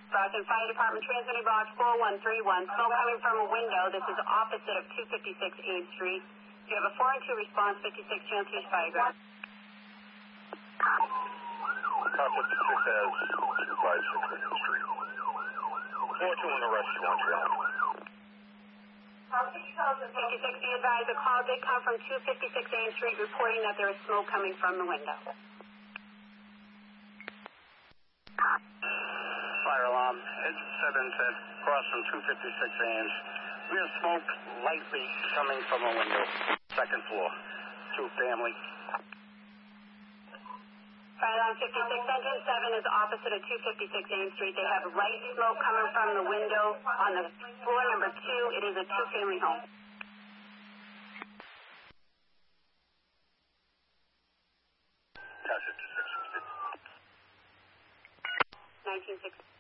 Boston Fire Department transmitting box 4131. Smoke coming from a window. This is opposite of 256 8th Street. You have a 4 and 2 response, 56 chance to reach fire ground. Car 56 has 256 8th Street. 4-2 on the rescue on channel. 56, be advised, a call did come from 256 8th Street reporting that there is smoke coming from the window. Fire alarm, it's 710, across from 256 Ames. We have smoke lightly coming from a window, second floor. 2 family. Fire alarm 56, engine 7 is opposite of 256 Ames Street. They have light smoke coming from the window on the floor number 2. It is a 2-family home. 1960.